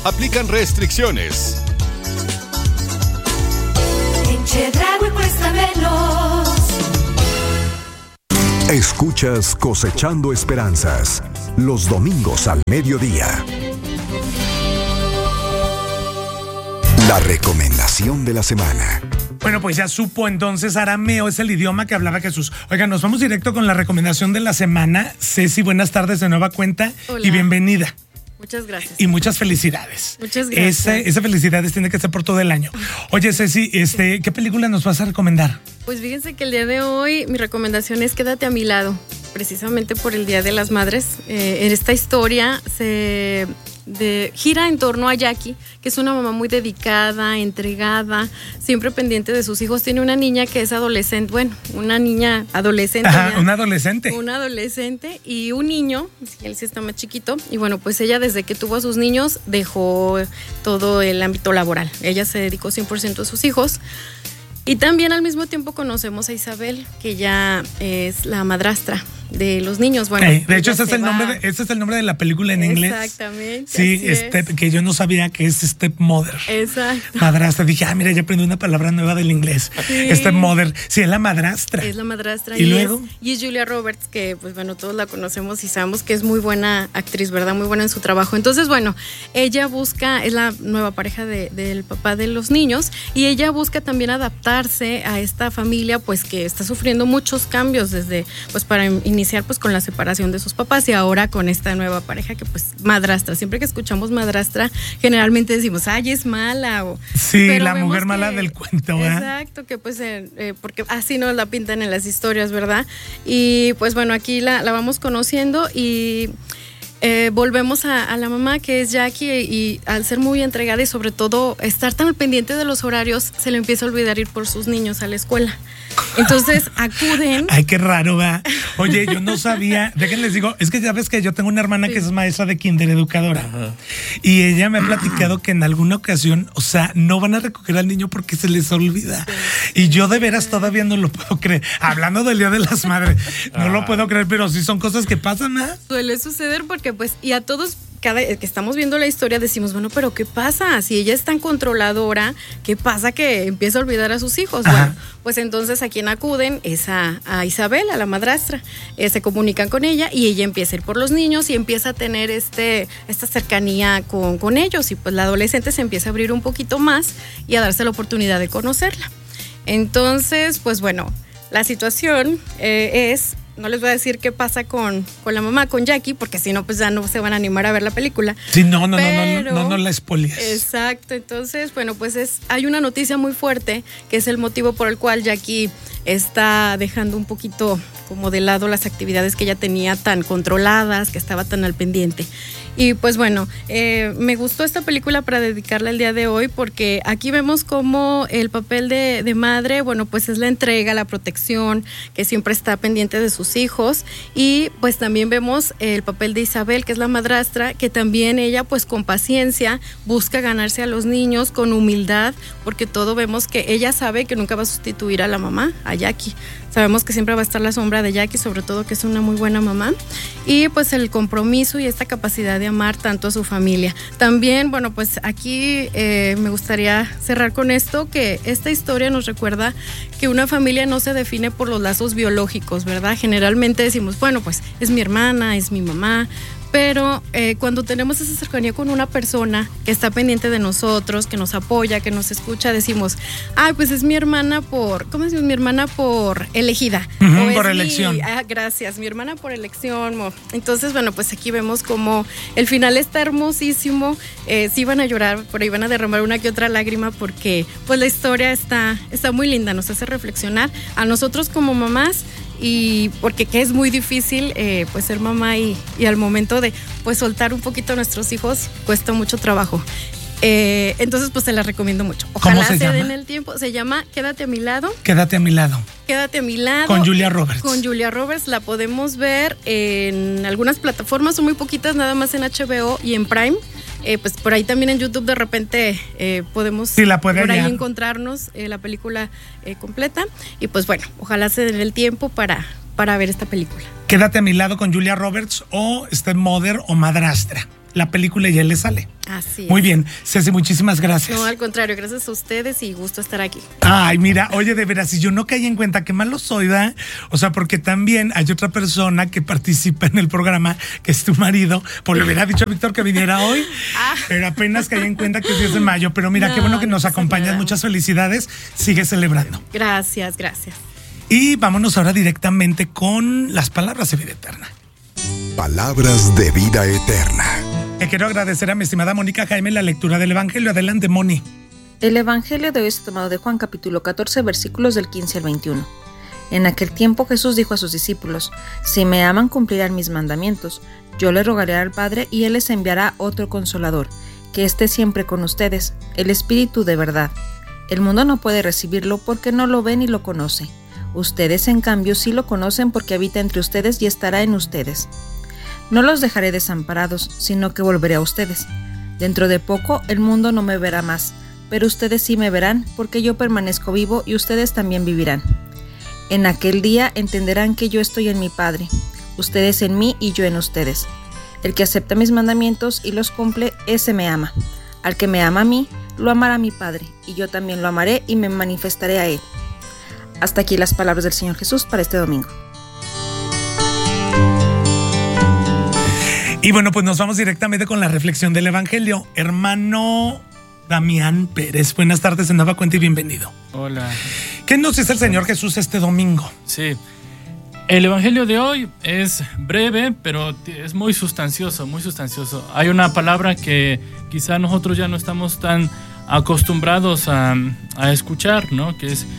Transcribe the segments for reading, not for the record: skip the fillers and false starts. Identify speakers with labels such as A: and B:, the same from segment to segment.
A: Aplican restricciones.
B: En Chedraui cuesta menos.
C: Escuchas Cosechando Esperanzas, los domingos al mediodía. La recomendación de la semana.
D: Bueno, pues ya supo entonces, arameo es el idioma que hablaba Jesús. Oigan, nos vamos directo con la recomendación de la semana. Ceci, buenas tardes de nueva cuenta. Hola. Y bienvenida.
E: Muchas gracias.
D: Y muchas felicidades.
E: Muchas gracias.
D: Esa felicidades tiene que ser por todo el año. Oye, Ceci, ¿qué película nos vas a recomendar?
E: Pues fíjense que el día de hoy mi recomendación es Quédate a mi lado, precisamente por el Día de las Madres. En esta historia gira en torno a Jackie, que es una mamá muy dedicada, entregada, siempre pendiente de sus hijos. Tiene una niña que es adolescente, una niña adolescente.
D: Ajá, una adolescente.
E: Una adolescente y un niño, él sí está más chiquito. Y bueno, pues ella desde que tuvo a sus niños dejó todo el ámbito laboral. Ella se dedicó 100% a sus hijos. Y también al mismo tiempo conocemos a Isabel, que ya es la madrastra de los niños. Bueno,
D: de hecho, ese es el nombre de la película en inglés.
E: Exactamente.
D: Sí, que yo no sabía que es stepmother.
E: Exacto.
D: Madrastra. Dije, mira, ya aprendí una palabra nueva del inglés. Sí. Stepmother. Sí, es la madrastra.
E: Es la madrastra.
D: ¿Y luego?
E: Y es Julia Roberts, que pues bueno, todos la conocemos y sabemos que es muy buena actriz, ¿verdad? Muy buena en su trabajo. Entonces, bueno, ella es la nueva pareja del papá de los niños, y ella busca también adaptarse a esta familia, pues que está sufriendo muchos cambios desde, pues para iniciar pues con la separación de sus papás y ahora con esta nueva pareja que pues madrastra. Siempre que escuchamos madrastra generalmente decimos, es mala
D: sí, la mujer mala del cuento, ¿verdad?
E: Exacto, que pues porque así nos la pintan en las historias, ¿verdad? Y pues bueno, aquí la vamos conociendo y volvemos a la mamá, que es Jackie, y al ser muy entregada y sobre todo estar tan al pendiente de los horarios, se le empieza a olvidar ir por sus niños a la escuela. Entonces acuden.
D: Ay, qué raro, ¿verdad? Oye, yo no sabía, déjenles digo, es que ya ves que yo tengo una hermana que es maestra de kinder, educadora. Ajá. Y ella me ha platicado que en alguna ocasión, no van a recoger al niño porque se les olvida. Sí. Y yo de veras todavía no lo puedo creer. Hablando del Día de las Madres, no lo puedo creer, pero sí son cosas que pasan, ¿eh?
E: Suele suceder porque pues, y a todos, cada que estamos viendo la historia decimos, bueno, pero ¿qué pasa? Si ella es tan controladora, ¿qué pasa que empieza a olvidar a sus hijos? Ajá. Bueno, pues entonces a quien acuden es a Isabel, a la madrastra. Se comunican con ella y ella empieza a ir por los niños y empieza a tener esta cercanía con ellos, y pues la adolescente se empieza a abrir un poquito más y a darse la oportunidad de conocerla. Entonces, pues bueno, la situación es... No les voy a decir qué pasa con la mamá, con Jackie, porque si no, pues ya no se van a animar a ver la película.
D: Sí, no la spoilees.
E: Exacto, entonces, bueno, pues hay una noticia muy fuerte, que es el motivo por el cual Jackie está dejando un poquito como de lado las actividades que ella tenía tan controladas, que estaba tan al pendiente. Y pues bueno, me gustó esta película para dedicarla el día de hoy, porque aquí vemos cómo el papel de madre, bueno, pues es la entrega, la protección, que siempre está pendiente de sus hijos, y pues también vemos el papel de Isabel, que es la madrastra, que también ella pues con paciencia busca ganarse a los niños, con humildad, porque todo vemos que ella sabe que nunca va a sustituir a la mamá, a Jackie. Sabemos que siempre va a estar la sombra de Jackie, sobre todo que es una muy buena mamá, y pues el compromiso y esta capacidad de amar tanto a su familia. También, bueno, pues aquí me gustaría cerrar con esto, que esta historia nos recuerda que una familia no se define por los lazos biológicos, ¿verdad? Generalmente decimos, bueno, pues es mi hermana, es mi mamá, pero cuando tenemos esa cercanía con una persona que está pendiente de nosotros, que nos apoya, que nos escucha, decimos, pues es mi hermana ¿cómo decimos? Mi hermana por elegida.
D: Uh-huh, por elección.
E: Gracias, mi hermana por elección. Entonces, bueno, pues aquí vemos como el final está hermosísimo. Sí van a llorar, por ahí van a derramar una que otra lágrima, porque pues la historia está muy linda, nos hace reflexionar a nosotros como mamás, y porque que es muy difícil pues ser mamá y al momento de pues soltar un poquito a nuestros hijos cuesta mucho trabajo. Entonces pues se la recomiendo mucho. Ojalá se den el tiempo. Se llama Quédate a mi lado.
D: Quédate a mi lado.
E: Quédate a mi lado.
D: Con Julia Roberts.
E: Con Julia Roberts. La podemos ver en algunas plataformas, son muy poquitas, nada más en HBO y en Prime. Pues por ahí también en YouTube de repente podemos por ahí encontrarnos la película completa. Y pues bueno, ojalá se den el tiempo para ver esta película.
D: Quédate a mi lado con Julia Roberts, o Stepmother o Madrastra. la película y él le sale.
E: Así es.
D: Muy bien, Ceci, muchísimas gracias.
E: No, al contrario, gracias a ustedes y gusto estar aquí.
D: Ay, mira, oye, de veras, si yo no caí en cuenta, qué malo soy, ¿verdad? O sea, porque también hay otra persona que participa en el programa, que es tu marido, pues le hubiera dicho a Víctor que viniera hoy, pero apenas caí en cuenta que es 10 de mayo, pero mira, qué bueno que nos acompañas, muchas felicidades, sigue celebrando.
E: Gracias, gracias.
D: Y vámonos ahora directamente con las palabras de vida eterna.
C: Palabras de vida eterna.
D: Le quiero agradecer a mi estimada Mónica Jaime la lectura del Evangelio. Adelante, Moni.
F: El Evangelio de hoy está tomado de Juan capítulo 14, versículos del 15 al 21. En aquel tiempo Jesús dijo a sus discípulos: si me aman, cumplirán mis mandamientos. Yo le rogaré al Padre y Él les enviará otro Consolador, que esté siempre con ustedes, el Espíritu de verdad. El mundo no puede recibirlo porque no lo ve ni lo conoce. Ustedes, en cambio, sí lo conocen porque habita entre ustedes y estará en ustedes. No los dejaré desamparados, sino que volveré a ustedes. Dentro de poco el mundo no me verá más, pero ustedes sí me verán, porque yo permanezco vivo y ustedes también vivirán. En aquel día entenderán que yo estoy en mi Padre, ustedes en mí y yo en ustedes. El que acepta mis mandamientos y los cumple, ese me ama. Al que me ama a mí, lo amará mi Padre, y yo también lo amaré y me manifestaré a él. Hasta aquí las palabras del Señor Jesús para este domingo.
D: Y bueno, pues nos vamos directamente con la reflexión del Evangelio. Hermano Damián Pérez, buenas tardes de nueva cuenta y bienvenido.
G: Hola.
D: ¿Qué nos dice el Señor Jesús este domingo?
G: Sí, el Evangelio de hoy es breve, pero es muy sustancioso, muy sustancioso. Hay una palabra que quizá nosotros ya no estamos tan acostumbrados a escuchar, ¿no? Que es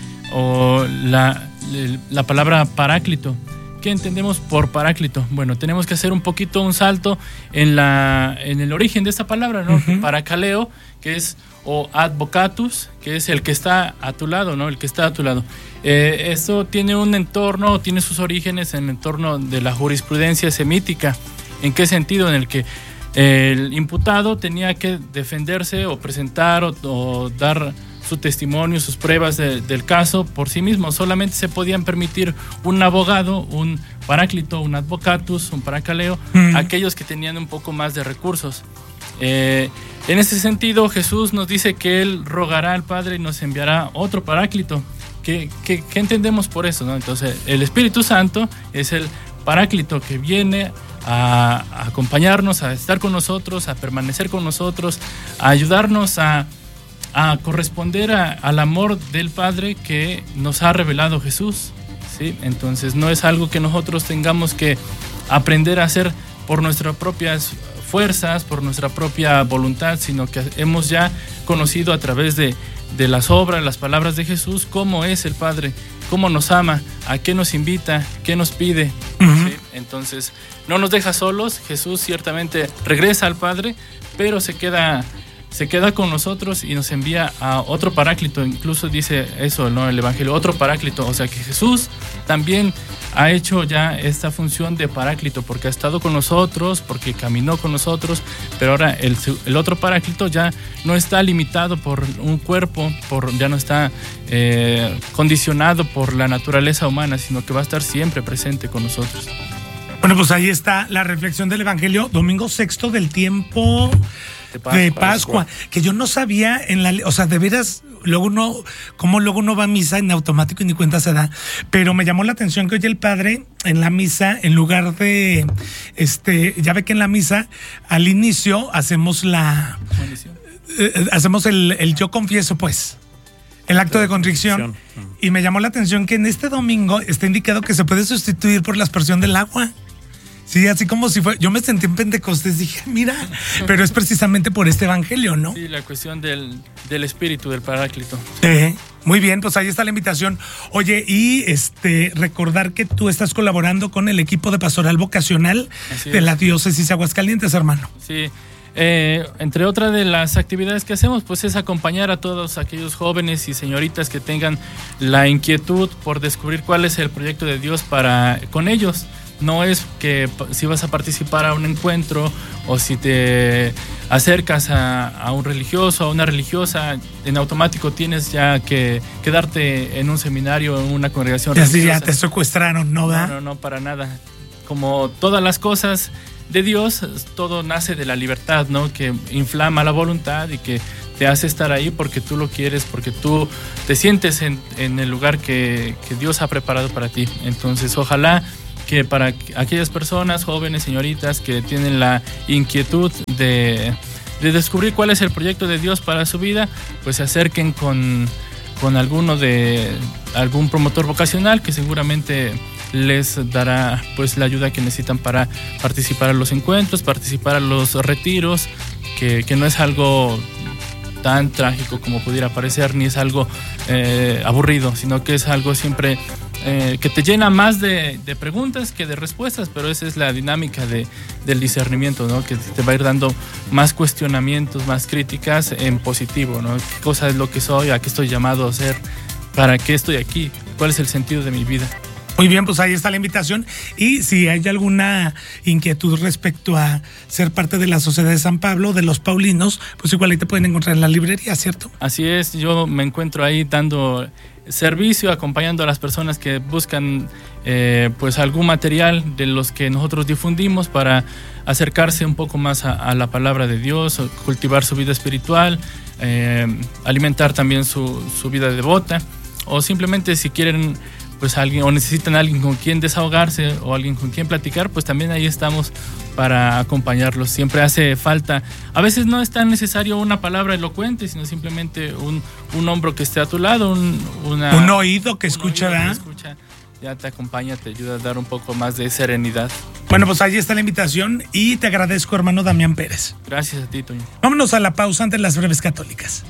G: la palabra paráclito. ¿Qué entendemos por paráclito? Bueno, tenemos que hacer un poquito un salto en el origen de esta palabra, ¿no? Uh-huh. Parakaleo, que es, o advocatus, que es el que está a tu lado, ¿no? El que está a tu lado. Esto tiene un entorno, tiene sus orígenes en el entorno de la jurisprudencia semítica. ¿En qué sentido? En el que el imputado tenía que defenderse o presentar o dar su testimonio, sus pruebas del caso por sí mismo. Solamente se podían permitir un abogado, un paráclito, un advocatus, un parakaleo, aquellos que tenían un poco más de recursos. En ese sentido, Jesús nos dice que Él rogará al Padre y nos enviará otro paráclito. ¿Qué entendemos por eso, no? Entonces, el Espíritu Santo es el paráclito que viene a acompañarnos, a estar con nosotros, a permanecer con nosotros, a ayudarnos a corresponder al amor del Padre que nos ha revelado Jesús, ¿sí? Entonces no es algo que nosotros tengamos que aprender a hacer por nuestras propias fuerzas, por nuestra propia voluntad, sino que hemos ya conocido a través de las obras, las palabras de Jesús, cómo es el Padre, cómo nos ama, a qué nos invita, qué nos pide. Uh-huh. ¿Sí? Entonces no nos deja solos. Jesús ciertamente regresa al Padre, pero se queda con nosotros y nos envía a otro paráclito. Incluso dice eso, ¿no? El Evangelio, otro paráclito. O sea que Jesús también ha hecho ya esta función de paráclito, porque ha estado con nosotros, porque caminó con nosotros, pero ahora el otro paráclito ya no está limitado por un cuerpo, ya no está condicionado por la naturaleza humana, sino que va a estar siempre presente con nosotros.
D: Bueno, pues ahí está la reflexión del Evangelio, domingo sexto del tiempo de Pascua, que yo no sabía o sea, de veras, luego uno va a misa en automático y ni cuenta se da, pero me llamó la atención que hoy el Padre en la misa, en lugar de, ya ve que en la misa, al inicio hacemos hacemos el yo confieso, pues, el acto de contrición, y me llamó la atención que en este domingo está indicado que se puede sustituir por la aspersión del agua. Sí, así como si fue. Yo me sentí en Pentecostés, dije, mira, pero es precisamente por este Evangelio, ¿no?
G: Sí, la cuestión del espíritu, del paráclito.
D: Muy bien, pues ahí está la invitación. Oye, y recordar que tú estás colaborando con el equipo de pastoral vocacional de la diócesis de Aguascalientes, hermano.
G: Sí. Entre otras de las actividades que hacemos, pues es acompañar a todos aquellos jóvenes y señoritas que tengan la inquietud por descubrir cuál es el proyecto de Dios con ellos. No es que si vas a participar a un encuentro o si te acercas a un religioso, a una religiosa, en automático tienes ya que quedarte en un seminario, en una congregación religiosa.
D: Ya te secuestraron, ¿no?
G: No, para nada. Como todas las cosas, de Dios, todo nace de la libertad, ¿no? Que inflama la voluntad y que te hace estar ahí porque tú lo quieres, porque tú te sientes en el lugar que Dios ha preparado para ti. Entonces, ojalá que para aquellas personas, jóvenes, señoritas, que tienen la inquietud de descubrir cuál es el proyecto de Dios para su vida, pues se acerquen con algún promotor vocacional que seguramente les dará pues la ayuda que necesitan para participar a los encuentros, participar a los retiros, que no es algo tan trágico como pudiera parecer, ni es algo aburrido, sino que es algo siempre que te llena más de preguntas que de respuestas, pero esa es la dinámica del discernimiento, ¿no? Que te va a ir dando más cuestionamientos, más críticas en positivo, ¿no? ¿Qué cosa es lo que soy? ¿A qué estoy llamado a ser? ¿Para qué estoy aquí? ¿Cuál es el sentido de mi vida?
D: Muy bien, pues ahí está la invitación. Y si hay alguna inquietud respecto a ser parte de la Sociedad de San Pablo, de los Paulinos, pues igual ahí te pueden encontrar en la librería, ¿cierto?
G: Así es, yo me encuentro ahí dando servicio, acompañando a las personas que buscan pues algún material de los que nosotros difundimos para acercarse un poco más a la palabra de Dios, cultivar su vida espiritual, alimentar también su vida devota, o simplemente si quieren pues alguien o necesitan a alguien con quien desahogarse o alguien con quien platicar, pues también ahí estamos para acompañarlos. Siempre hace falta, a veces no es tan necesario una palabra elocuente, sino simplemente un hombro que esté a tu lado, un
D: oído que escucha, ¿verdad?
G: Ya te acompaña, te ayuda a dar un poco más de serenidad.
D: Bueno, pues ahí está la invitación y te agradezco, hermano Damián Pérez.
G: Gracias a ti, Toño.
D: Vámonos a la pausa ante las breves católicas.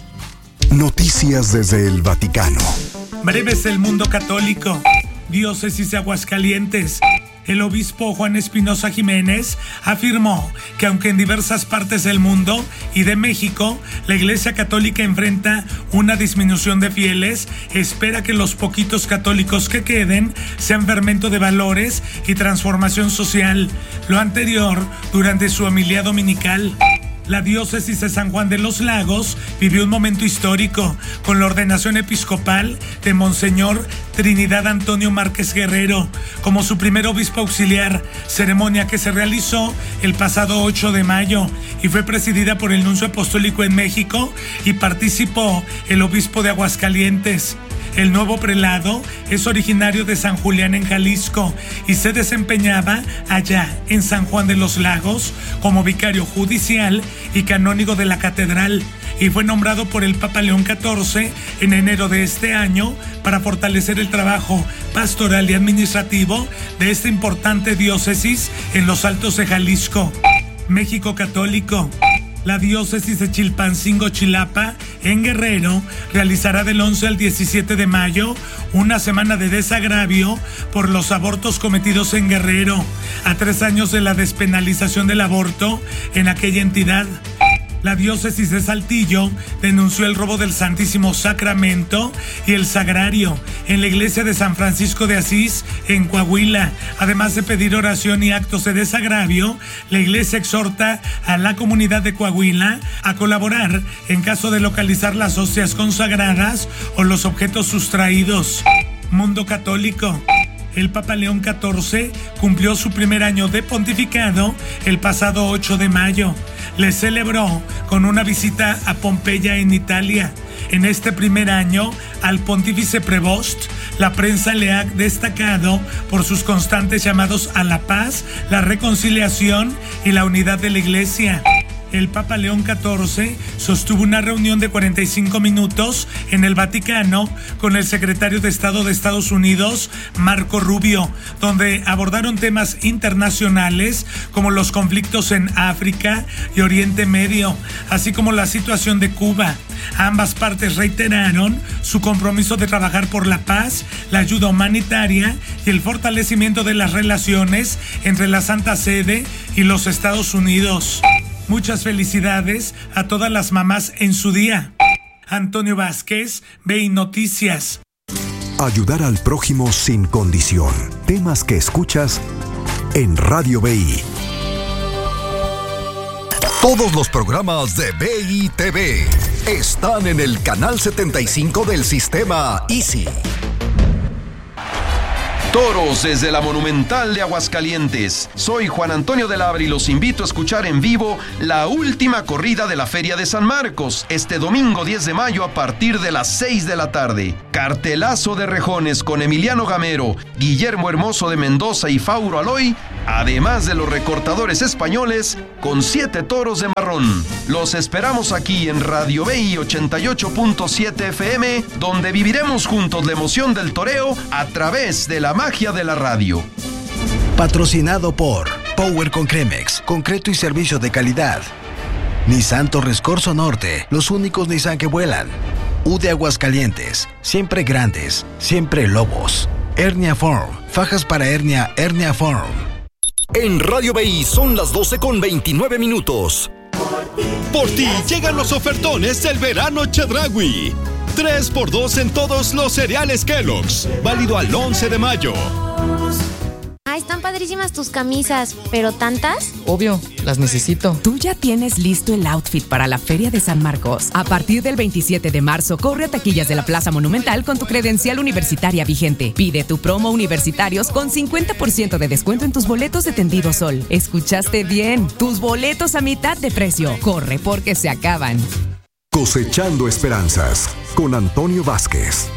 C: Noticias desde el Vaticano.
D: Breves del mundo católico. Diócesis de Aguascalientes. El obispo Juan Espinosa Jiménez afirmó que aunque en diversas partes del mundo y de México la Iglesia Católica enfrenta una disminución de fieles, espera que los poquitos católicos que queden sean fermento de valores y transformación social. Lo anterior durante su homilía dominical. La diócesis de San Juan de los Lagos vivió un momento histórico con la ordenación episcopal de Monseñor Trinidad Antonio Márquez Guerrero como su primer obispo auxiliar, ceremonia que se realizó el pasado 8 de mayo y fue presidida por el nuncio apostólico en México y participó el obispo de Aguascalientes. El nuevo prelado es originario de San Julián en Jalisco y se desempeñaba allá en San Juan de los Lagos como vicario judicial y canónigo de la catedral y fue nombrado por el Papa León XIV en enero de este año para fortalecer el trabajo pastoral y administrativo de esta importante diócesis en los Altos de Jalisco. México Católico. La diócesis de Chilpancingo, Chilapa, en Guerrero, realizará del 11 al 17 de mayo una semana de desagravio por los abortos cometidos en Guerrero, a 3 años de la despenalización del aborto en aquella entidad. La diócesis de Saltillo denunció el robo del Santísimo Sacramento y el Sagrario en la iglesia de San Francisco de Asís en Coahuila. Además de pedir oración y actos de desagravio, la iglesia exhorta a la comunidad de Coahuila a colaborar en caso de localizar las hostias consagradas o los objetos sustraídos. Mundo católico. El Papa León XIV cumplió su primer año de pontificado el pasado 8 de mayo. Le celebró con una visita a Pompeya en Italia. En este primer año, al pontífice Prevost, la prensa le ha destacado por sus constantes llamados a la paz, la reconciliación y la unidad de la Iglesia. El Papa León XIV sostuvo una reunión de 45 minutos en el Vaticano con el secretario de Estado de Estados Unidos, Marco Rubio, donde abordaron temas internacionales como los conflictos en África y Oriente Medio, así como la situación de Cuba. Ambas partes reiteraron su compromiso de trabajar por la paz, la ayuda humanitaria y el fortalecimiento de las relaciones entre la Santa Sede y los Estados Unidos. Muchas felicidades a todas las mamás en su día. Antonio Vázquez, BI Noticias.
C: Ayudar al prójimo sin condición. Temas que escuchas en Radio BI. Todos los programas de BI TV están en el canal 75 del sistema Easy.
H: Toros desde la Monumental de Aguascalientes. Soy Juan Antonio del Abre y los invito a escuchar en vivo la última corrida de la Feria de San Marcos, este domingo 10 de mayo a partir de las 6 de la tarde. Cartelazo de rejones con Emiliano Gamero, Guillermo Hermoso de Mendoza y Fauro Aloy, además de los recortadores españoles con 7 toros de marrón. Los esperamos aquí en Radio BI 88.7 FM, donde viviremos juntos la emoción del toreo a través de la magia de la radio.
C: Patrocinado por Power con Cremex, concreto y servicio de calidad. Nissan Torres Corso Norte, los únicos Nissan que vuelan. UD Aguascalientes, siempre grandes, siempre lobos. Hernia Form, fajas para hernia, Hernia Form.
A: En Radio BI son las 12:29. Por ti llegan los ofertones del verano Chedraui. 3x2 en todos los cereales Kellogg's. Válido al 11 de mayo.
I: Están padrísimas tus camisas, ¿pero tantas?
J: Obvio, las necesito.
K: Tú ya tienes listo el outfit para la Feria de San Marcos. A partir del 27 de marzo, corre a taquillas de la Plaza Monumental con tu credencial universitaria vigente. Pide tu promo universitarios con 50% de descuento en tus boletos de Tendido Sol. ¿Escuchaste bien? Tus boletos a mitad de precio. Corre porque se acaban.
C: Cosechando Esperanzas, con Antonio Vázquez.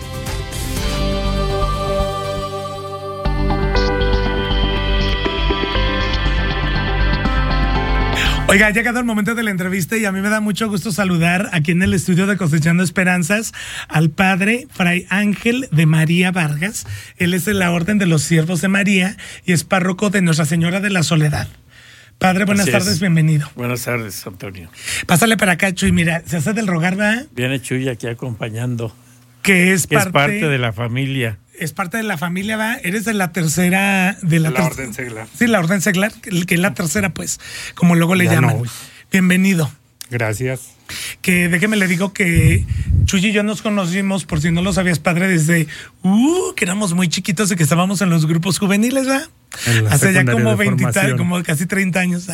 D: Oiga, ha llegado el momento de la entrevista y a mí me da mucho gusto saludar aquí en el estudio de Cosechando Esperanzas al padre Fray Ángel de María Vargas. Él es de la Orden de los Siervos de María y es párroco de Nuestra Señora de la Soledad. Padre, buenas tardes, bienvenido.
L: Buenas tardes, Antonio.
D: Pásale para acá, Chuy, mira, se hace del rogar, ¿verdad?
L: Viene Chuy aquí acompañando.
D: Que es parte
L: de la familia.
D: Es parte de la familia, ¿va? Eres de la tercera... De la
L: Orden Seglar.
D: Sí, la Orden Seglar, que es la tercera, pues, como luego le llaman. No. Bienvenido.
L: Gracias.
D: Que déjeme le digo que Chuy y yo nos conocimos, por si no lo sabías, padre, desde que éramos muy chiquitos y que estábamos en los grupos juveniles, ¿va? Hace ya como 20, como casi 30 años.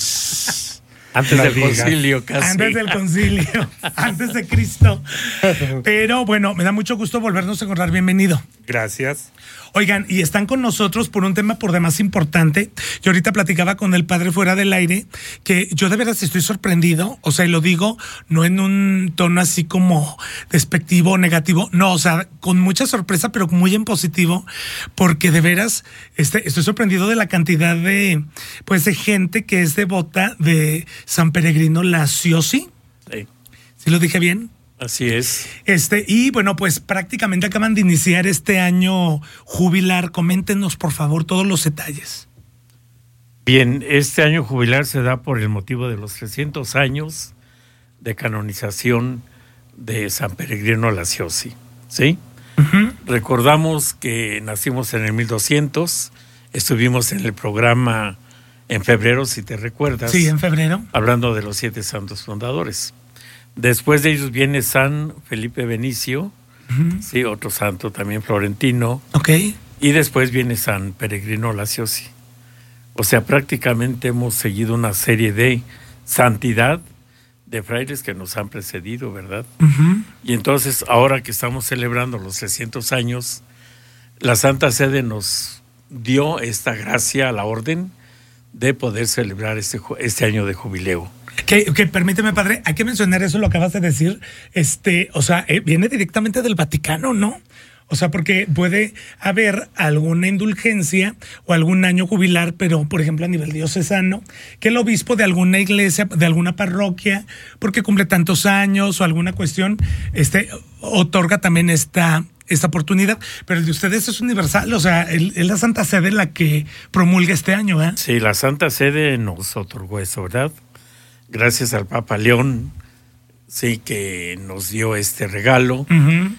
L: Antes del concilio, casi.
D: Antes del concilio, antes de Cristo. Pero bueno, me da mucho gusto volvernos a encontrar. Bienvenido.
L: Gracias.
D: Oigan, y están con nosotros por un tema por demás importante. Yo ahorita platicaba con el padre fuera del aire, que yo de veras estoy sorprendido, o sea, y lo digo no en un tono así como despectivo o negativo, no, o sea, con mucha sorpresa, pero muy en positivo, porque de veras estoy sorprendido de la cantidad de, pues, de gente que es devota de San Peregrino Lasciosi.
L: Sí.
D: ¿Sí lo dije bien?
L: Así es.
D: Y bueno, pues prácticamente acaban de iniciar este año jubilar. Coméntenos, por favor, todos los detalles.
L: Bien, este año jubilar se da por el motivo de los 300 años de canonización de San Peregrino Lasciosi, ¿sí? Uh-huh. Recordamos que nacimos en el 1200, estuvimos en el programa en febrero, si te recuerdas.
D: Sí, en febrero.
L: Hablando de los 7 santos fundadores. Después de ellos viene San Felipe Benicio, uh-huh. Sí, otro santo también florentino.
D: Okay.
L: Y después viene San Peregrino Lasciosi. O sea, prácticamente hemos seguido una serie de santidad de frailes que nos han precedido, ¿verdad?
D: Uh-huh.
L: Y entonces, ahora que estamos celebrando los 300 años, la Santa Sede nos dio esta gracia a la orden de poder celebrar este año de jubileo.
D: Que permíteme, padre, hay que mencionar eso, lo acabas de decir, o sea, viene directamente del Vaticano, ¿no? O sea, porque puede haber alguna indulgencia o algún año jubilar, pero, por ejemplo, a nivel diocesano, que el obispo de alguna iglesia, de alguna parroquia, porque cumple tantos años o alguna cuestión, otorga también esta oportunidad, pero el de ustedes es universal, o sea, es la Santa Sede la que promulga este año, ¿eh?
L: Sí, la Santa Sede nos otorgó eso, ¿verdad? Gracias al Papa León, sí, que nos dio este regalo.
D: Uh-huh.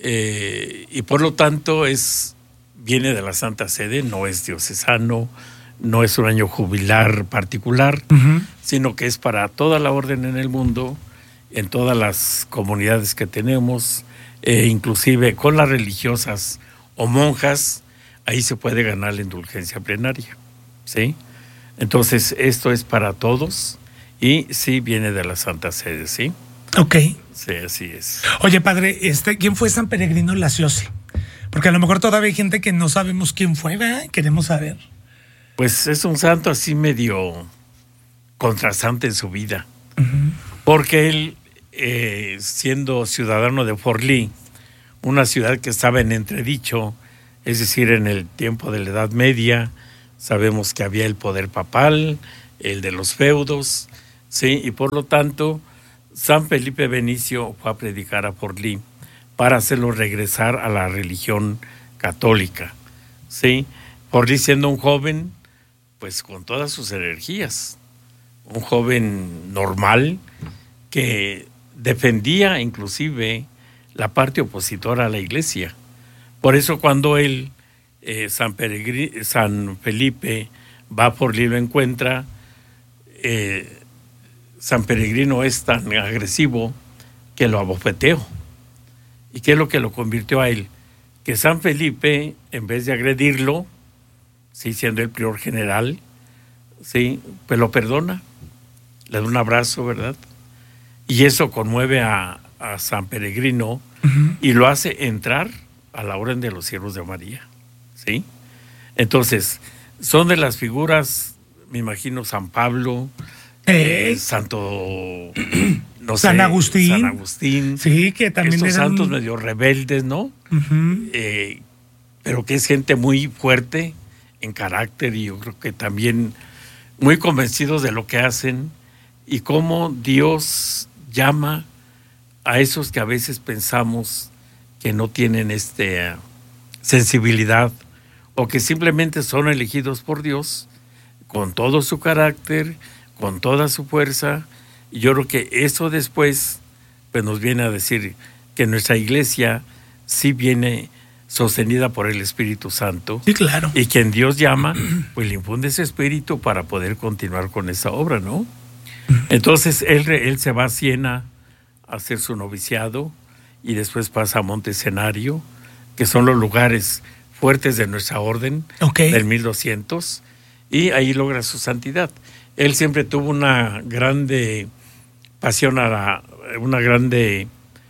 L: Y por lo tanto viene de la Santa Sede, no es diocesano, no es un año jubilar particular,
D: uh-huh.
L: sino que es para toda la orden en el mundo, en todas las comunidades que tenemos, inclusive con las religiosas o monjas, ahí se puede ganar la indulgencia plenaria, ¿sí? Entonces, esto es para todos. Y sí viene de la Santa Sede, ¿sí?
D: Ok.
L: Sí, así es.
D: Oye, padre, ¿quién fue San Peregrino Lasciosi? Porque a lo mejor todavía hay gente que no sabemos quién fue, ¿verdad? Queremos saber.
L: Pues es un santo así medio contrastante en su vida. Porque él, siendo ciudadano de Forlì, una ciudad que estaba en entredicho, es decir, en el tiempo de la Edad Media, sabemos que había el poder papal, el de los feudos, ¿sí? Y por lo tanto, San Felipe Benicio fue a predicar a Forlì para hacerlo regresar a la religión católica, ¿sí? Forlì, siendo un joven, pues con todas sus energías, un joven normal que defendía inclusive la parte opositora a la iglesia. Por eso cuando él, San Felipe, va por Forlì, lo encuentra, San Peregrino es tan agresivo que lo abofeteó. ¿Y qué es lo que lo convirtió a él? Que San Felipe, en vez de agredirlo, sí, siendo el prior general, sí, pues lo perdona, le da un abrazo, ¿verdad? Y eso conmueve a San Peregrino y lo hace entrar a la Orden de los Siervos de María, ¿sí? Entonces, son de las figuras, me imagino, San Pablo, Santo, no sé,
D: San Agustín.
L: San Agustín.
D: Sí, que también
L: estos
D: eran
L: santos medio rebeldes, ¿no? Pero que es gente muy fuerte en carácter y yo creo que también muy convencidos de lo que hacen y cómo Dios llama a esos que a veces pensamos que no tienen sensibilidad o que simplemente son elegidos por Dios con todo su carácter, con toda su fuerza. Y yo creo que eso después pues nos viene a decir que nuestra iglesia sí viene sostenida por el Espíritu Santo.
D: Sí, claro.
L: Y quien Dios llama, pues le infunde ese espíritu para poder continuar con esa obra, ¿no? Entonces él se va a Siena a hacer su noviciado y después pasa a Montescenario, que son los lugares fuertes de nuestra orden, del 1200, y ahí logra su santidad. Él siempre tuvo una grande pasión una grande,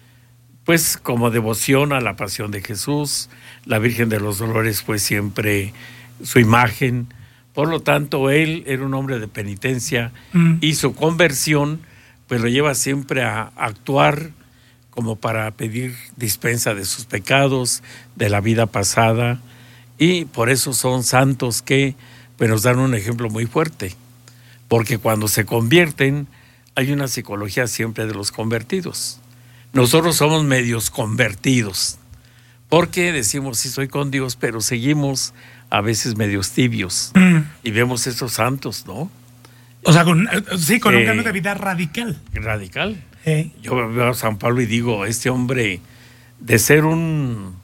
L: pues como devoción a la pasión de Jesús. La Virgen de los Dolores fue siempre su imagen. Por lo tanto, él era un hombre de penitencia y su conversión pues lo lleva siempre a actuar como para pedir dispensa de sus pecados, de la vida pasada, y por eso son santos que pues, nos dan un ejemplo muy fuerte, porque cuando se convierten hay una psicología siempre de los convertidos. Nosotros somos medios convertidos, porque decimos sí soy con Dios, pero seguimos a veces medios tibios, y vemos estos santos, ¿no?
D: O sea, con un cambio de vida radical.
L: Radical. Yo veo a San Pablo y digo, este hombre, de ser un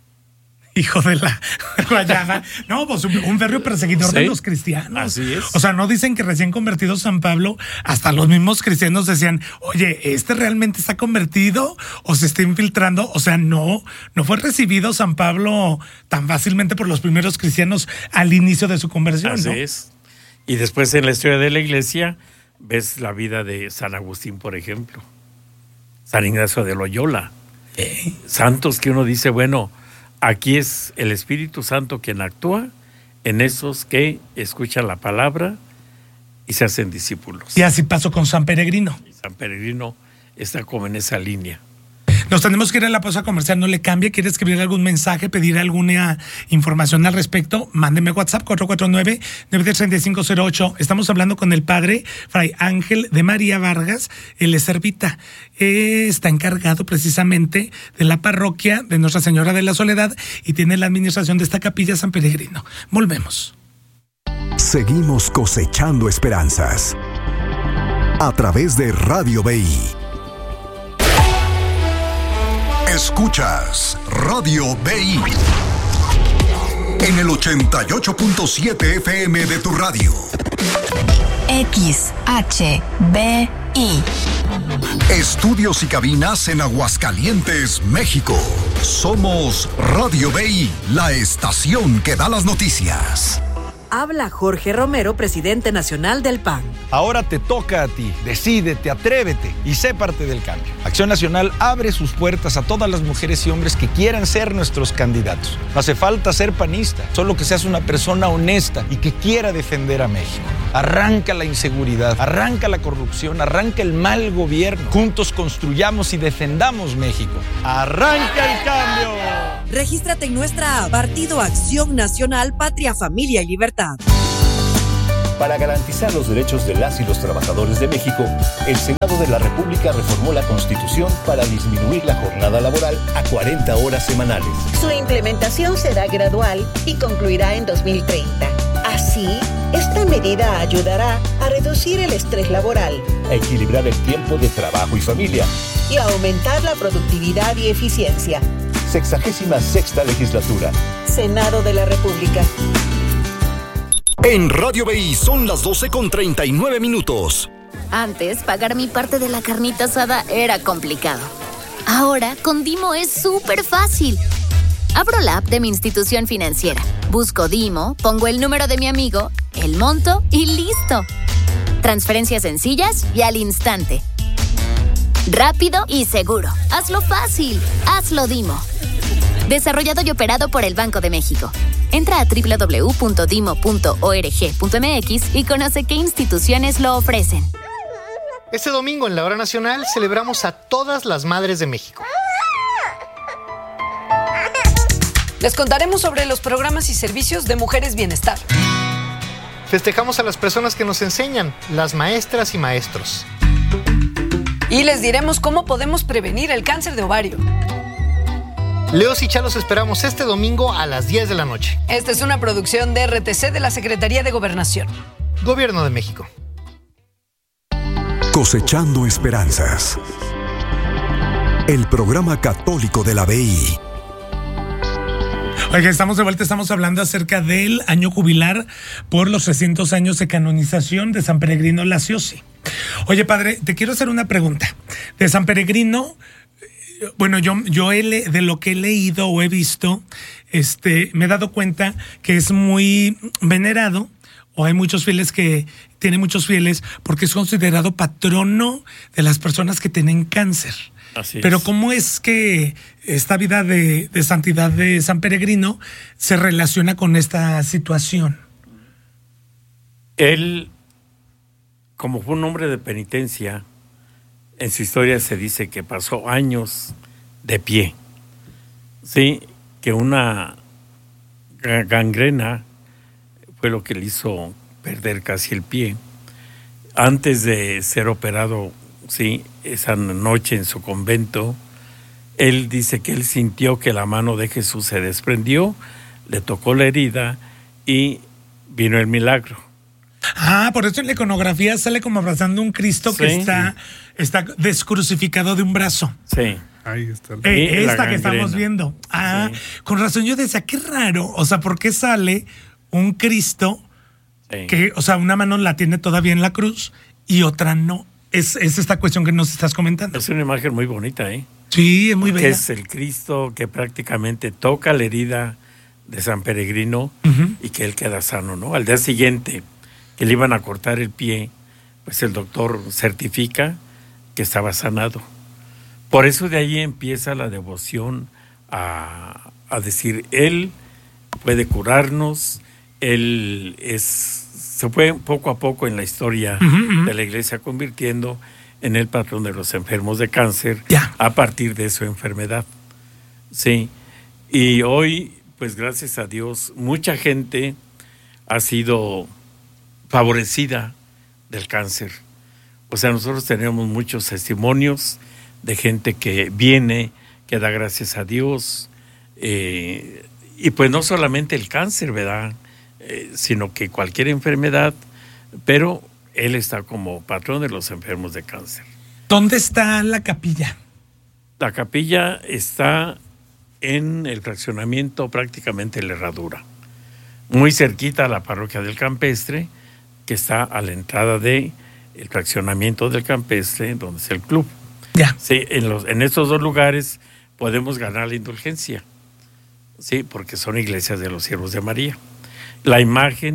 D: hijo de la guayaba, no, pues un férreo perseguidor de los cristianos.
L: Así es.
D: O sea, no dicen que recién convertido San Pablo, hasta los mismos cristianos decían, oye, ¿realmente está convertido o se está infiltrando? O sea, no fue recibido San Pablo tan fácilmente por los primeros cristianos al inicio de su conversión.
L: Así
D: ¿no?
L: es. Y después en la historia de la iglesia ves la vida de San Agustín, por ejemplo, San Ignacio de Loyola, santos que uno dice, bueno, aquí es el Espíritu Santo quien actúa en esos que escuchan la palabra y se hacen discípulos.
D: Y así pasó con San Peregrino.
L: San Peregrino está como en esa línea.
D: Nos tenemos que ir a la pausa comercial, no le cambie. ¿Quiere escribir algún mensaje, pedir alguna información al respecto? Mándeme WhatsApp 449-910-3508. Estamos hablando con el padre Fray Ángel de María Vargas, el servita. Está encargado precisamente de la parroquia de Nuestra Señora de la Soledad y tiene la administración de esta capilla San Peregrino. Volvemos.
A: Seguimos cosechando esperanzas a través de Radio BI. Escuchas Radio BI en el 88.7 FM de tu radio.
B: XHBI.
A: Estudios y cabinas en Aguascalientes, México. Somos Radio BI, la estación que da las noticias.
J: Habla Jorge Romero, presidente nacional del PAN.
M: Ahora te toca a ti. Decídete, atrévete y sé parte del cambio. Acción Nacional abre sus puertas a todas las mujeres y hombres que quieran ser nuestros candidatos. No hace falta ser panista, solo que seas una persona honesta y que quiera defender a México. Arranca la inseguridad, arranca la corrupción, arranca el mal gobierno. Juntos construyamos y defendamos México. ¡Arranca el cambio!
J: Regístrate en nuestra app Partido Acción Nacional, Patria, Familia y Libertad.
N: Para garantizar los derechos de las y los trabajadores de México, el Senado de la República reformó la Constitución para disminuir la jornada laboral a 40 horas semanales.
O: Su implementación será gradual y concluirá en 2030. Así, esta medida ayudará a reducir el estrés laboral,
N: a equilibrar el tiempo de trabajo y familia
O: y a aumentar la productividad y eficiencia.
N: 66ª legislatura.
O: Senado de la República.
A: En Radio BI son las 12:39.
P: Antes, pagar mi parte de la carnita asada era complicado. Ahora, con Dimo es súper fácil. Abro la app de mi institución financiera, busco Dimo, pongo el número de mi amigo, el monto y ¡listo! Transferencias sencillas y al instante. Rápido y seguro. Hazlo fácil. Hazlo Dimo. Desarrollado y operado por el Banco de México. Entra a www.dimo.org.mx y conoce qué instituciones lo ofrecen.
Q: Este domingo en la Hora Nacional celebramos a todas las madres de México.
R: Les contaremos sobre los programas y servicios de Mujeres Bienestar.
Q: Festejamos a las personas que nos enseñan, las maestras y maestros.
R: Y les diremos cómo podemos prevenir el cáncer de ovario.
Q: Leos y Chalos esperamos este domingo a las 10 de la noche.
R: Esta es una producción de RTC de la Secretaría de Gobernación.
Q: Gobierno de México.
S: Cosechando Esperanzas. El programa católico de la BI.
D: Oiga, estamos de vuelta, estamos hablando acerca del año jubilar por los 300 años de canonización de San Peregrino Laciosi. Oye, padre, te quiero hacer una pregunta. De San Peregrino, bueno, yo de lo que he leído o he visto, me he dado cuenta que es muy venerado, o hay muchos fieles que tiene muchos fieles, porque es considerado patrono de las personas que tienen cáncer.
L: Así es.
D: Pero ¿cómo es que esta vida de santidad de San Peregrino se relaciona con esta situación?
L: Él, como fue un hombre de penitencia, en su historia se dice que pasó años de pie. Sí, que una gangrena fue lo que le hizo perder casi el pie. Antes de ser operado, sí, esa noche en su convento, él dice que él sintió que la mano de Jesús se desprendió, le tocó la herida y vino el milagro.
D: Ah, por eso en la iconografía sale como abrazando un Cristo que está descrucificado de un brazo.
L: Sí.
D: Ahí está. Esta que estamos viendo. Ah, sí. Con razón yo decía, qué raro. O sea, ¿por qué sale un Cristo que, o sea, una mano la tiene todavía en la cruz y otra no? Es esta cuestión que nos estás comentando.
L: Es una imagen muy bonita, ¿eh?
D: Sí, es muy bella.
L: Que es el Cristo que prácticamente toca la herida de San Peregrino y que él queda sano, ¿no? Al día siguiente que le iban a cortar el pie, pues el doctor certifica que estaba sanado. Por eso de ahí empieza la devoción a decir, él puede curarnos, él se fue poco a poco en la historia de la iglesia convirtiendo en el patrón de los enfermos de cáncer a partir de su enfermedad. Sí, y hoy, pues gracias a Dios, mucha gente ha sido favorecida del cáncer. O sea, nosotros tenemos muchos testimonios de gente que viene, que da gracias a Dios, y pues no solamente el cáncer, ¿verdad? Sino que cualquier enfermedad, pero él está como patrón de los enfermos de cáncer.
D: ¿Dónde está la capilla?
L: La capilla está en el fraccionamiento, prácticamente en la Herradura, muy cerquita a la parroquia del Campestre, que está a la entrada del fraccionamiento del Campestre, donde es el club. Sí, en estos dos lugares podemos ganar la indulgencia, sí, porque son iglesias de los siervos de María. La imagen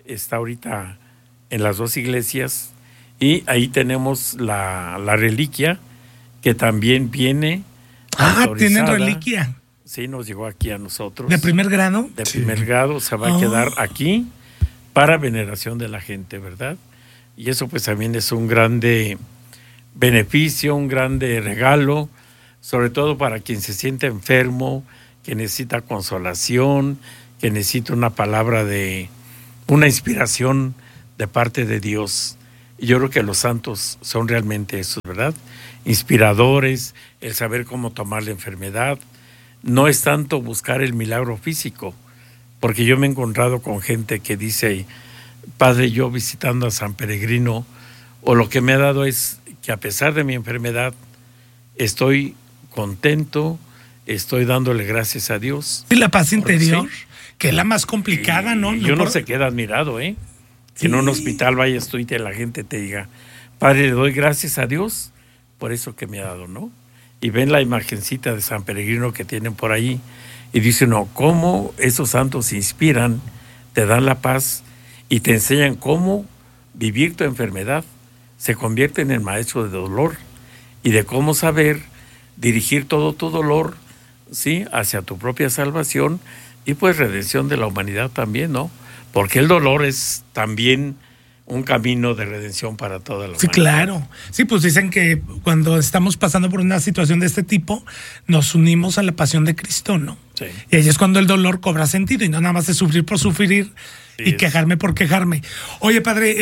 L: está ahorita en las dos iglesias, y ahí tenemos la reliquia que también viene autorizada.
D: ¿Tienen reliquia?
L: Sí, nos llegó aquí a nosotros.
D: ¿De primer grado?
L: De primer grado, se va a quedar aquí para veneración de la gente, ¿verdad? Y eso pues también es un grande beneficio, un grande regalo, sobre todo para quien se siente enfermo, que necesita consolación, que necesita una palabra una inspiración de parte de Dios. Y yo creo que los santos son realmente esos, ¿verdad? Inspiradores, el saber cómo tomar la enfermedad. No es tanto buscar el milagro físico, porque yo me he encontrado con gente que dice, Padre, yo visitando a San Peregrino, o lo que me ha dado es que a pesar de mi enfermedad, estoy contento, estoy dándole gracias a Dios.
D: Y la paz interior, que es la más complicada, ¿no?
L: Y uno se queda admirado, ¿eh? Que en un hospital vayas tú y la gente te diga, Padre, le doy gracias a Dios por eso que me ha dado, ¿no? Y ven la imagencita de San Peregrino que tienen por ahí y dicen, no, cómo esos santos se inspiran, te dan la paz y te enseñan cómo vivir tu enfermedad. Se convierten en maestro de dolor y de cómo saber dirigir todo tu dolor, ¿sí?, hacia tu propia salvación y pues redención de la humanidad también, ¿no? Porque el dolor es también un camino de redención para toda la humanidad.
D: Sí, claro. Sí, pues dicen que cuando estamos pasando por una situación de este tipo, nos unimos a la pasión de Cristo, ¿no?
L: Sí.
D: Y ahí es cuando el dolor cobra sentido y no nada más de sufrir por sufrir y quejarme por quejarme. Oye, padre,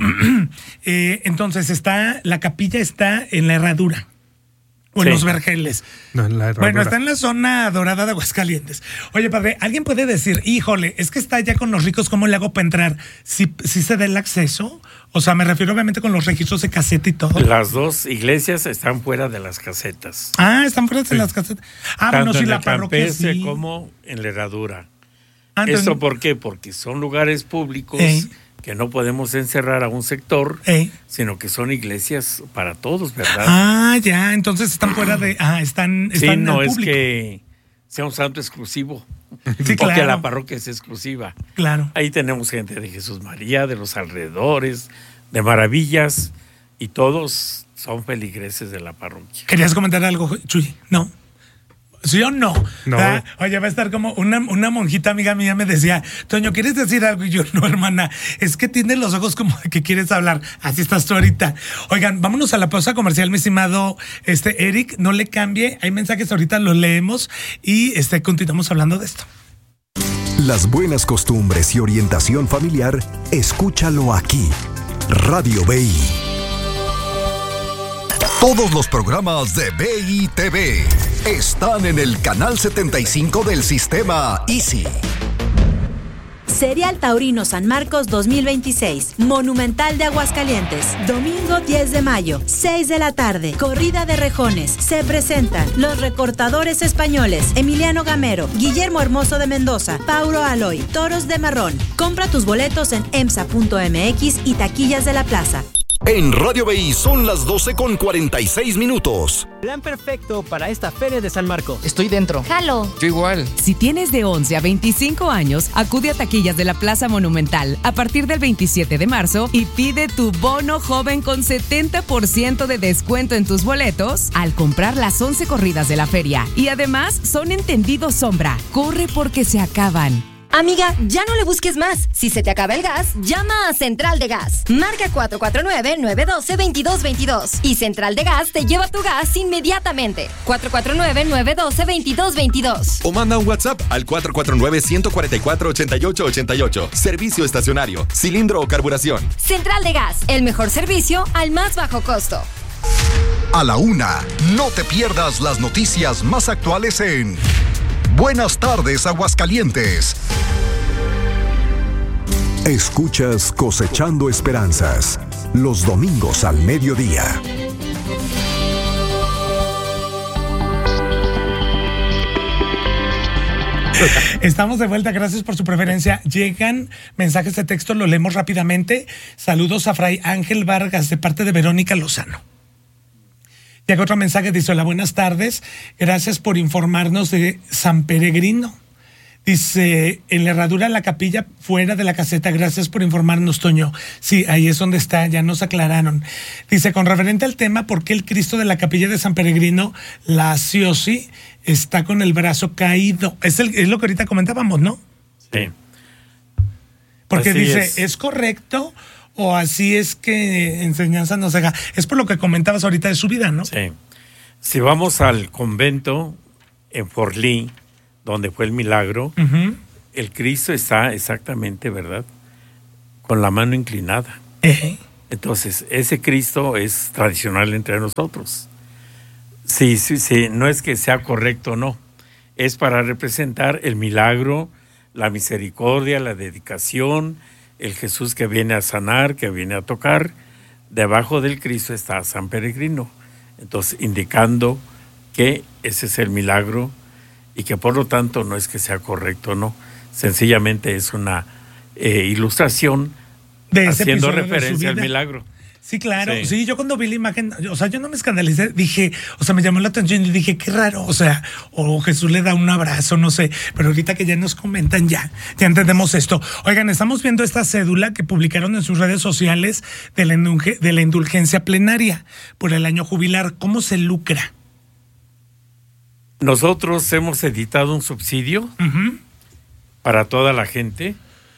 D: entonces la capilla está en la Herradura. O en los Vergeles.
T: No, en la Herradura.
D: Bueno, está en la zona dorada de Aguascalientes. Oye, padre, ¿alguien puede decir, híjole, es que está ya con los ricos, ¿cómo le hago para entrar? ¿Sí se da el acceso? O sea, me refiero obviamente con los registros de caseta y todo.
L: Las dos iglesias están fuera de las casetas.
D: Ah, están fuera de las casetas. Ah,
L: tanto
D: bueno, sí,
L: en
D: la parroquia sí.
L: como en la Herradura.
D: Entonces,
L: ¿esto por qué? Porque son lugares públicos que no podemos encerrar a un sector, sino que son iglesias para todos, ¿verdad?
D: Ah, ya, entonces están fuera de... están
L: sí, no
D: en
L: es
D: público.
L: Que sea un santo exclusivo,
D: sí, claro.
L: porque la parroquia es exclusiva.
D: Claro.
L: Ahí tenemos gente de Jesús María, de los alrededores, de Maravillas, y todos son feligreses de la parroquia.
D: ¿Querías comentar algo, Chuy? ¿No? ¿Sí o no?
T: No.
D: Oye, va a estar como una monjita amiga mía me decía, Toño, ¿quieres decir algo? Y yo, no, hermana, es que tienes los ojos como de que quieres hablar. Así estás tú ahorita. Oigan, vámonos a la pausa comercial, mi estimado Eric, no le cambie. Hay mensajes ahorita, los leemos y continuamos hablando de esto.
S: Las buenas costumbres y orientación familiar, escúchalo aquí. Radio BI. Todos los programas de BI TV están en el canal 75 del sistema Easy.
U: Serial Taurino San Marcos 2026, Monumental de Aguascalientes, domingo 10 de mayo, 6 de la tarde, corrida de rejones. Se presentan los recortadores españoles, Emiliano Gamero, Guillermo Hermoso de Mendoza, Paulo Aloy, Toros de Marrón. Compra tus boletos en emsa.mx y taquillas de la plaza.
A: En Radio BI son las 12:46.
V: Plan perfecto para esta feria de San Marcos.
W: Estoy dentro.
I: Jalo.
W: Yo igual.
K: Si tienes de 11 a 25 años, acude a taquillas de la Plaza Monumental a partir del 27 de marzo y pide tu bono joven con 70% de descuento en tus boletos al comprar las 11 corridas de la feria. Y además son entendidos sombra. Corre porque se acaban.
U: Amiga, ya no le busques más. Si se te acaba el gas, llama a Central de Gas. Marca 449-912-2222. Y Central de Gas te lleva tu gas inmediatamente. 449-912-2222.
X: O manda un WhatsApp al 449-144-8888. Servicio estacionario, cilindro o carburación.
U: Central de Gas, el mejor servicio al más bajo costo.
S: A la una, no te pierdas las noticias más actuales en Buenas tardes, Aguascalientes. Escuchas Cosechando Esperanzas, los domingos al mediodía.
D: Estamos de vuelta, gracias por su preferencia. Llegan mensajes de texto, lo leemos rápidamente. Saludos a Fray Ángel Vargas de parte de Verónica Lozano. Llega otro mensaje, dice: hola, buenas tardes, gracias por informarnos de San Peregrino. Dice, en la herradura de la capilla fuera de la caseta. Gracias por informarnos, Toño. Sí, ahí es donde está, ya nos aclararon. Dice, con referente al tema, ¿por qué el Cristo de la capilla de San Peregrino, la Ciosi, está con el brazo caído? Es lo que ahorita comentábamos, ¿no?
L: Sí.
D: Porque
L: así
D: dice, ¿es correcto o así es que enseñanza no se haga? Es por lo que comentabas ahorita de su vida, ¿no?
L: Sí. Si vamos al convento en Forlí, donde fue el milagro, el Cristo está exactamente, ¿verdad?, con la mano inclinada. Entonces, ese Cristo es tradicional entre nosotros. Sí, no es que sea correcto o no, es para representar el milagro, la misericordia, la dedicación, el Jesús que viene a sanar, que viene a tocar. Debajo del Cristo está San Peregrino. Entonces, indicando que ese es el milagro y que por lo tanto no es que sea correcto o no, sencillamente es una ilustración
D: de ese
L: haciendo
D: episodio de su
L: referencia al
D: vida.
L: milagro.
D: Sí, claro. Sí, yo cuando vi la imagen, o sea, yo no me escandalicé, dije, o sea, me llamó la atención y dije, qué raro, o sea, o Jesús le da un abrazo, no sé, pero ahorita que ya nos comentan, ya entendemos esto. Oigan, estamos viendo esta cédula que publicaron en sus redes sociales de la indulgencia plenaria por el año jubilar. ¿Cómo se lucra?
L: Nosotros hemos editado un subsidio para toda la gente.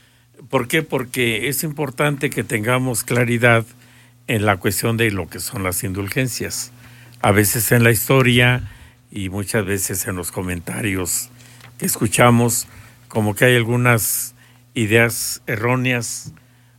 L: ¿Por qué? Porque es importante que tengamos claridad en la cuestión de lo que son las indulgencias. A veces en la historia y muchas veces en los comentarios que escuchamos, como que hay algunas ideas erróneas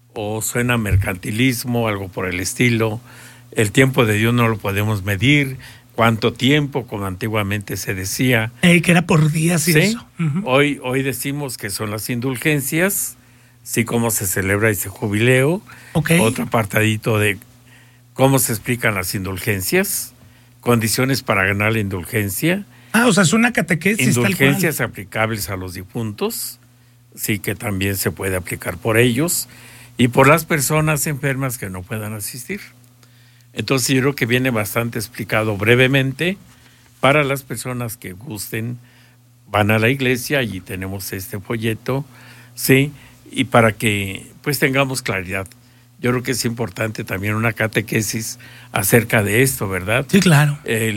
L: o suena mercantilismo, algo por el estilo. El tiempo de Dios no lo podemos medir. ¿Cuánto tiempo? Como antiguamente se decía.
D: Que era por días y
L: ¿sí?
D: eso.
L: Hoy decimos que son las indulgencias, sí, cómo se celebra ese jubileo. Otro apartadito de cómo se explican las indulgencias, condiciones para ganar la indulgencia.
D: O sea, es una catequesis.
L: Indulgencias
D: tal cual.
L: aplicables a los difuntos, sí, que también se puede aplicar por ellos y por las personas enfermas que no puedan asistir. Entonces yo creo que viene bastante explicado brevemente para las personas que gusten, van a la iglesia, allí tenemos este folleto, sí, y para que pues tengamos claridad. Yo creo que es importante también una catequesis acerca de esto, ¿verdad?
D: Sí, claro.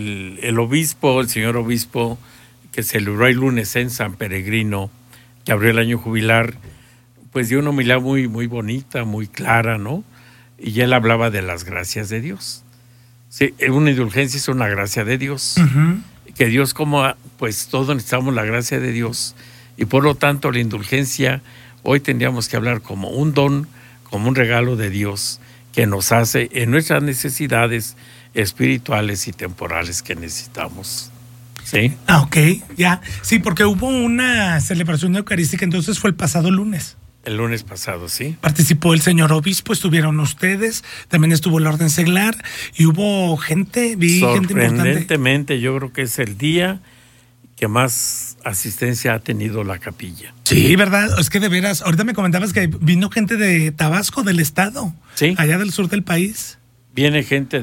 L: El obispo, el señor obispo, que celebró el lunes en San Peregrino, que abrió el año jubilar, pues dio una homilía muy, muy bonita, muy clara, ¿no? Y él hablaba de las gracias de Dios. Sí, una indulgencia es una gracia de Dios. Que Dios, como pues todos necesitamos la gracia de Dios. Y por lo tanto la indulgencia hoy tendríamos que hablar como un don, como un regalo de Dios que nos hace en nuestras necesidades espirituales y temporales que necesitamos. ¿Sí?
D: Ok, ya. Sí, porque hubo una celebración eucarística, entonces fue el pasado lunes.
L: El lunes pasado, sí.
D: Participó el señor obispo, estuvieron ustedes, también estuvo el orden seglar y hubo gente, gente importante.
L: Sorprendentemente, yo creo que es el día que más asistencia ha tenido la capilla.
D: Sí, ¿verdad? Es que de veras, ahorita me comentabas que vino gente de Tabasco, del estado,
L: sí,
D: allá del sur del país.
L: Vino gente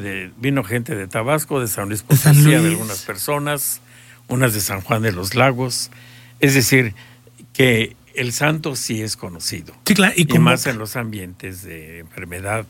L: de Tabasco, de San Luis Potosí, de algunas personas, unas de San Juan de los Lagos. Es decir, que el santo sí es conocido.
D: Sí, claro.
L: Y más en los ambientes de enfermedad.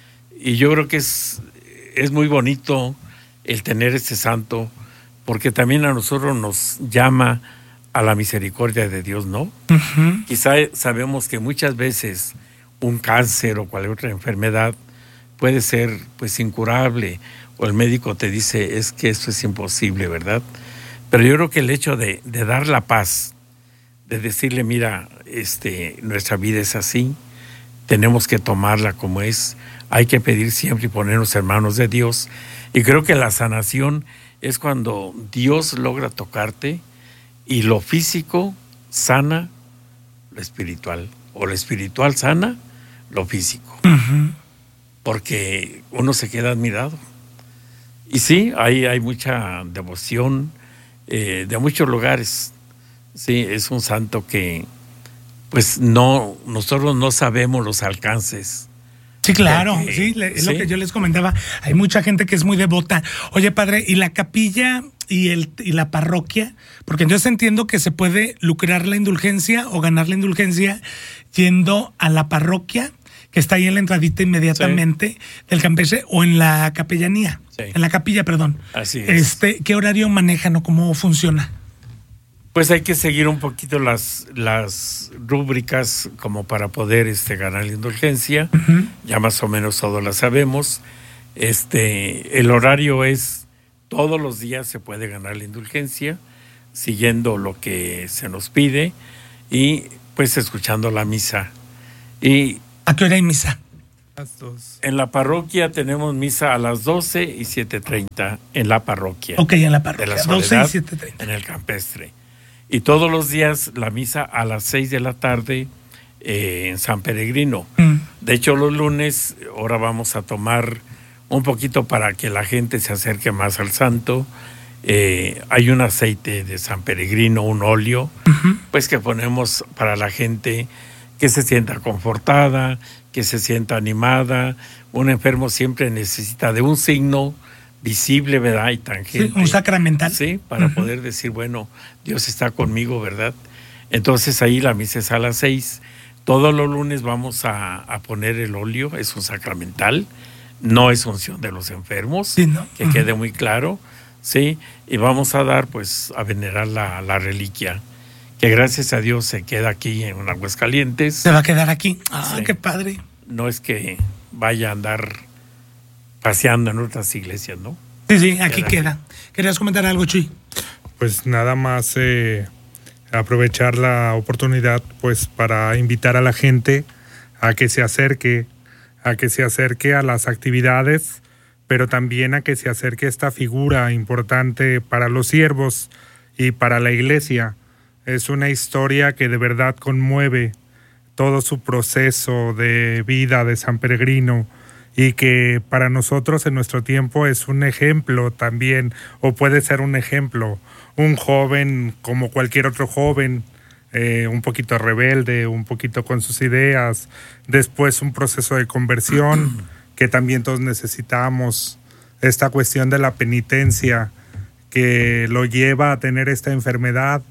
L: Y yo creo que es muy bonito el tener este santo, porque también a nosotros nos llama a la misericordia de Dios, ¿no? Quizá sabemos que muchas veces un cáncer o cualquier otra enfermedad puede ser pues incurable, o el médico te dice es que esto es imposible, ¿verdad? Pero yo creo que el hecho de dar la paz, de decirle, mira, nuestra vida es así, tenemos que tomarla como es, hay que pedir siempre y ponernos hermanos de Dios. Y creo que la sanación es cuando Dios logra tocarte y lo físico sana lo espiritual, o lo espiritual sana lo físico. Porque uno se queda admirado. Y sí, hay mucha devoción de muchos lugares. Sí, es un santo que pues nosotros no sabemos los alcances.
D: Sí, claro, sí, es lo que yo les comentaba. Hay mucha gente que es muy devota. Oye, padre, ¿y la capilla y la parroquia? Porque entonces entiendo que se puede lucrar la indulgencia o ganar la indulgencia yendo a la parroquia, que está ahí en la entradita inmediatamente del campestre, o en la capellanía, en la capilla, perdón.
L: Así es.
D: ¿Qué horario manejan o cómo funciona?
L: Pues hay que seguir un poquito las rúbricas como para poder ganar la indulgencia. Ya más o menos todos la sabemos. El horario es todos los días se puede ganar la indulgencia, siguiendo lo que se nos pide y pues escuchando la misa. Y
D: ¿a qué hora hay misa?
L: Las 2. En la parroquia tenemos misa a las 12 y 7:30 en la parroquia.
D: Ok, en la parroquia.
L: De la Soledad,
D: 12 y 7:30.
L: En el campestre. Y todos los días la misa a las 6 de la tarde en San Peregrino. De hecho, los lunes ahora vamos a tomar un poquito para que la gente se acerque más al santo. Hay un aceite de San Peregrino, un óleo, pues que ponemos para la gente que se sienta confortada, que se sienta animada. Un enfermo siempre necesita de un signo visible, ¿verdad? Y tangente.
D: Sí, un sacramental.
L: Sí, para poder decir, bueno, Dios está conmigo, ¿verdad? Entonces ahí la misa es a las 6. Todos los lunes vamos a poner el óleo, es un sacramental, no es unción de los enfermos,
D: sí, ¿no?
L: Que quede muy claro, ¿sí? Y vamos a dar, pues, a venerar la reliquia, que gracias a Dios se queda aquí en Aguascalientes.
D: ¿Se va a quedar aquí? Ah,
L: sí.
D: Qué padre.
L: No es que vaya a andar paseando en otras iglesias, ¿no?
D: Sí, aquí queda. ¿Querías comentar algo, Chuy?
E: Pues nada más aprovechar la oportunidad pues para invitar a la gente a que se acerque a las actividades, pero también a que se acerque esta figura importante para los siervos y para la iglesia. Es una historia que de verdad conmueve todo su proceso de vida de San Peregrino, y que para nosotros en nuestro tiempo es un ejemplo también, o puede ser un ejemplo. Un joven como cualquier otro joven, un poquito rebelde, un poquito con sus ideas, después un proceso de conversión que también todos necesitamos, esta cuestión de la penitencia que lo lleva a tener esta enfermedad,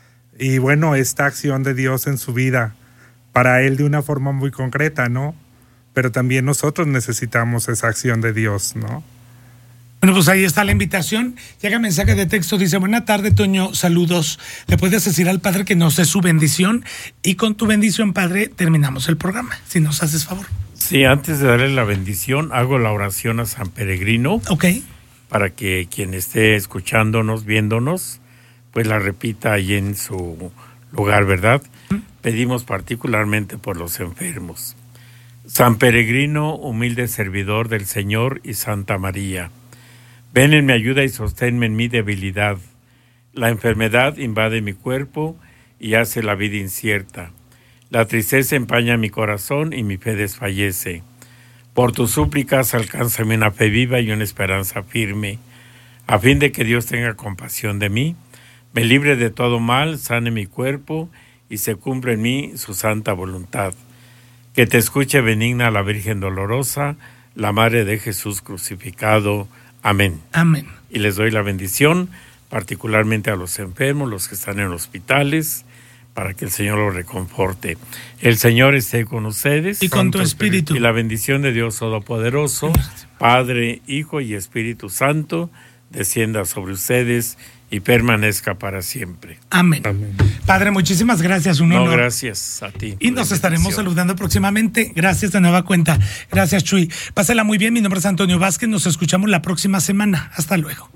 E: y bueno, esta acción de Dios en su vida, para él de una forma muy concreta, ¿no? Pero también nosotros necesitamos esa acción de Dios, ¿no?
D: Bueno, pues ahí está la invitación. Llega mensaje de texto, dice: buena tarde, Toño, saludos. Le puedes decir al Padre que nos dé su bendición, y con tu bendición, Padre, terminamos el programa, si nos haces favor.
L: Sí, antes de darle la bendición, hago la oración a San Peregrino.
D: Ok.
L: Para que quien esté escuchándonos, viéndonos, pues la repita ahí en su lugar, ¿verdad? Pedimos particularmente por los enfermos. San Peregrino, humilde servidor del Señor y Santa María, ven en mi ayuda y sosténme en mi debilidad. La enfermedad invade mi cuerpo y hace la vida incierta. La tristeza empaña mi corazón y mi fe desfallece. Por tus súplicas alcánzame una fe viva y una esperanza firme, a fin de que Dios tenga compasión de mí, me libre de todo mal, sane mi cuerpo y se cumpla en mí su santa voluntad. Que te escuche benigna la Virgen Dolorosa, la Madre de Jesús crucificado. Amén.
D: Amén.
L: Y les doy la bendición, particularmente a los enfermos, los que están en hospitales, para que el Señor los reconforte. El Señor esté con ustedes.
D: Y con tu espíritu.
L: Y la bendición de Dios Todopoderoso, Padre, Hijo y Espíritu Santo, descienda sobre ustedes y permanezca para siempre.
D: Amén. Amén. Padre, muchísimas gracias, un honor.
L: No, gracias a ti.
D: Y nos estaremos saludando próximamente. Gracias de nueva cuenta. Gracias, Chuy. Pásala muy bien. Mi nombre es Antonio Vázquez. Nos escuchamos la próxima semana. Hasta luego.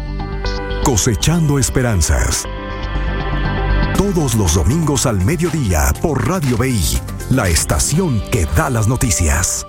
S: Cosechando esperanzas. Todos los domingos al mediodía por Radio BI, la estación que da las noticias.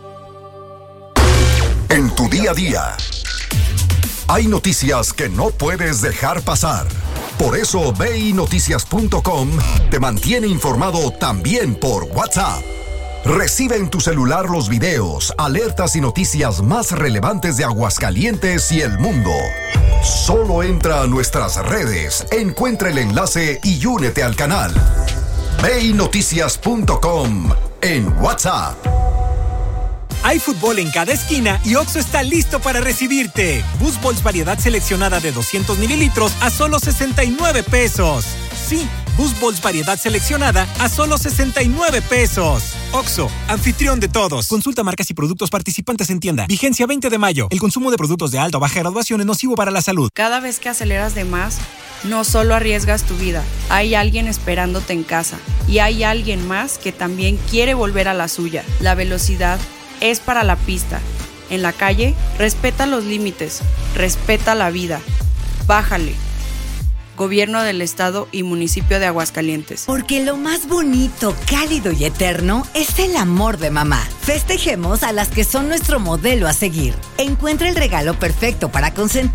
S: En tu día a día, hay noticias que no puedes dejar pasar. Por eso BINoticias.com te mantiene informado también por WhatsApp. Recibe en tu celular los videos, alertas y noticias más relevantes de Aguascalientes y el mundo. Solo entra a nuestras redes, encuentra el enlace y únete al canal. BINoticias.com en WhatsApp.
F: Hay fútbol en cada esquina y OXXO está listo para recibirte. Boost Balls variedad seleccionada de 200 mililitros a solo 69 pesos. Sí, Boost Balls variedad seleccionada a solo 69 pesos. OXXO, anfitrión de todos. Consulta marcas y productos participantes en tienda. Vigencia 20 de mayo. El consumo de productos de alta o baja graduación es nocivo para la salud.
G: Cada vez que aceleras de más, no solo arriesgas tu vida, hay alguien esperándote en casa y hay alguien más que también quiere volver a la suya. La velocidad es para la pista. En la calle, respeta los límites, respeta la vida. Bájale. Gobierno del Estado y Municipio de Aguascalientes.
T: Porque lo más bonito, cálido y eterno es el amor de mamá. Festejemos a las que son nuestro modelo a seguir. Encuentra el regalo perfecto para consentir